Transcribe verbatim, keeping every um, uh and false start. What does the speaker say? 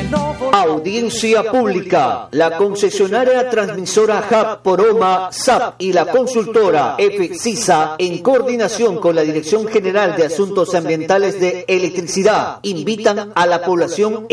Audiencia pública. La concesionaria transmisora H A P Poroma, S A P y la consultora F CISA, en coordinación con la Dirección General de Asuntos Ambientales de Electricidad, invitan a la población